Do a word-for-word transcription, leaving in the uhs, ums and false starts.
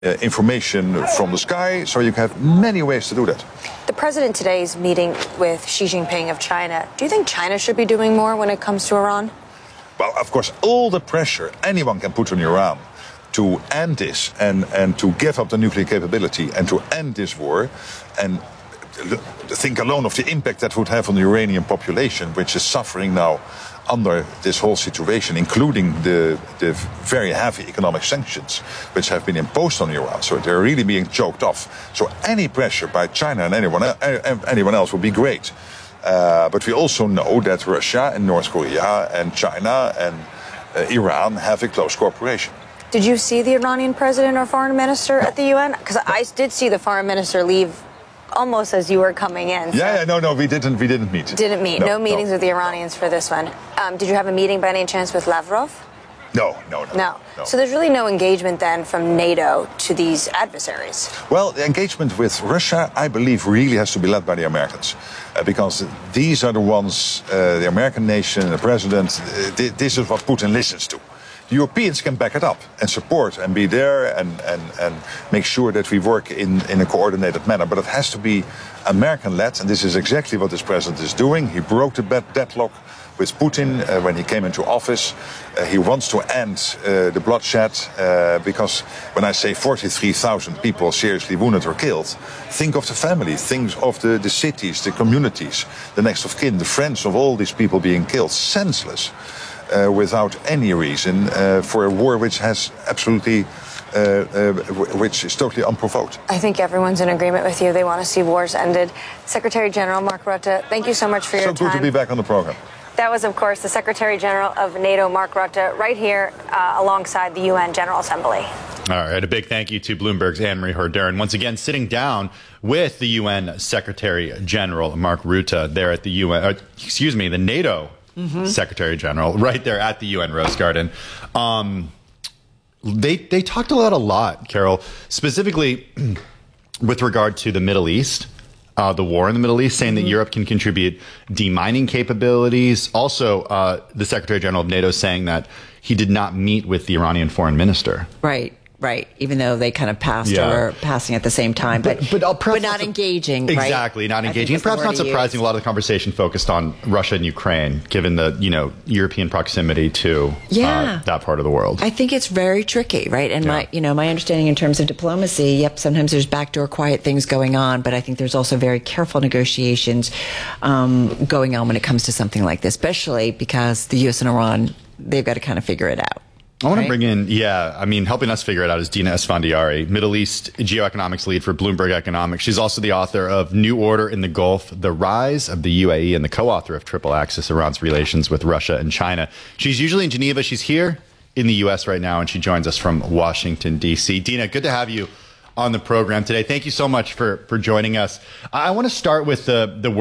Uh, information from the sky, so you have many ways to do that. The president today is meeting with Xi Jinping of China. Do you think China should be doing more when it comes to Iran? Well, of course, all the pressure anyone can put on Iran to end this and, and to give up the nuclear capability and to end this war, and think alone of the impact that would have on the Iranian population, which is suffering now under this whole situation, including the, the very heavy economic sanctions which have been imposed on Iran. So they're really being choked off. So any pressure by China and anyone, anyone else would be great. Uh, but we also know that Russia and North Korea and China and uh, Iran have a close cooperation. Did you see the Iranian president or foreign minister at the U N? Because I did see the foreign minister leave almost as you were coming in. So. Yeah, yeah, no, no, we didn't, we didn't meet. Didn't meet. No, no meetings no. with the Iranians for this one. Um, did you have a meeting by any chance with Lavrov? No, no, no, no. No. So there's really no engagement then from NATO to these adversaries? Well, the engagement with Russia, I believe, really has to be led by the Americans. Uh, because these are the ones, uh, the American nation, the president, uh, th this is what Putin listens to. The Europeans can back it up and support and be there and, and, and make sure that we work in, in a coordinated manner. But it has to be American-led, and this is exactly what this president is doing. He broke the deadlock with Putin uh, when he came into office. Uh, he wants to end uh, the bloodshed uh, because when I say forty-three thousand people seriously wounded or killed, think of the family, think of the, the cities, the communities, the next of kin, the friends of all these people being killed, senseless. Uh, without any reason uh, for a war which has absolutely, uh, uh, which is totally unprovoked. I think everyone's in agreement with you. They want to see wars ended. Secretary General Mark Rutte, thank you so much for your so time. So good to be back on the program. That was, of course, the Secretary General of NATO, Mark Rutte, right here uh, alongside the U N General Assembly. All right. A big thank you to Bloomberg's Anne-Marie Horderin, once again sitting down with the U N Secretary General Mark Rutte there at the U N, uh, excuse me, the NATO Mm-hmm. Secretary General, right there at the U N Rose Garden. Um, they they talked about a lot, Carol, specifically with regard to the Middle East, uh, the war in the Middle East, saying mm-hmm. that Europe can contribute demining capabilities. Also, uh, the Secretary General of NATO saying that he did not meet with the Iranian foreign minister. Right. Right, even though they kind of passed yeah. or were passing at the same time, but but, but, but not engaging, right? Exactly, not engaging. And perhaps not surprising, a lot of the conversation focused on Russia and Ukraine, given the, you know, European proximity to yeah. uh, that part of the world. I think it's very tricky, right? And yeah. my, you know, my understanding in terms of diplomacy, yep, sometimes there's backdoor quiet things going on, but I think there's also very careful negotiations um, going on when it comes to something like this, especially because the U S and Iran, they've got to kind of figure it out. I want right? to bring in, yeah, I mean, helping us figure it out is Dina Esfandiari, Middle East geoeconomics lead for Bloomberg Economics. She's also the author of New Order in the Gulf, The Rise of the U A E, and the co-author of Triple Axis, Iran's relations with Russia and China. She's usually in Geneva. She's here in the U S right now, and she joins us from Washington, D C. Dina, good to have you on the program today. Thank you so much for, for joining us. I want to start with the, the